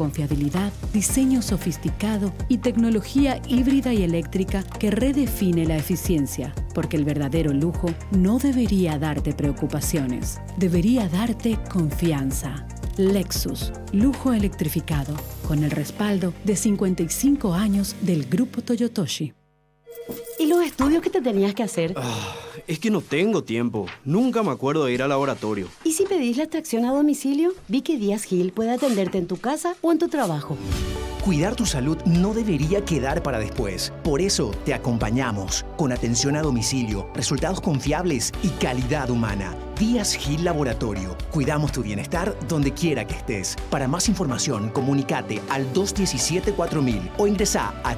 confiabilidad, diseño sofisticado y tecnología híbrida y eléctrica que redefine la eficiencia, porque el verdadero lujo no debería darte preocupaciones, debería darte confianza. Lexus, lujo electrificado, con el respaldo de 55 años del Grupo Toyotoshi. ¿Y los estudios que te tenías que hacer? Es que no tengo tiempo. Nunca me acuerdo de ir al laboratorio. ¿Y si pedís la extracción a domicilio? Vi que Díaz Gil puede atenderte en tu casa o en tu trabajo. Cuidar tu salud no debería quedar para después. Por eso te acompañamos con atención a domicilio, resultados confiables y calidad humana. Díaz Gil Laboratorio. Cuidamos tu bienestar donde quiera que estés. Para más información, comunícate al 217-4000 o ingresa a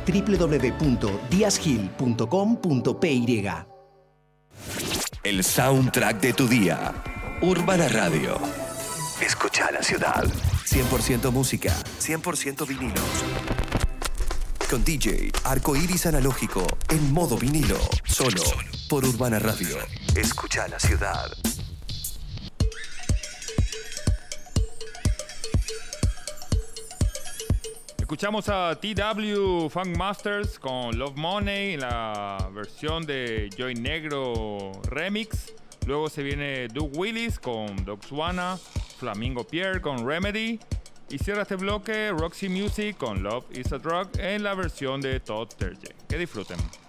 www.diazgil.com.py. El soundtrack de tu día. Urbana Radio. Escucha la ciudad. 100% música, 100% vinilos. Con DJ Arcoiris Analógico en modo vinilo. Solo por Urbana Radio. Escucha la ciudad. Escuchamos a TW Funk Masters con Love Money en la versión de Joy Negro Remix. Luego se viene Doug Willis con Doc Swana, Flamingo Pierre con Remedy. Y cierra este bloque Roxy Music con Love is a Drug en la versión de Todd Terje. Que disfruten.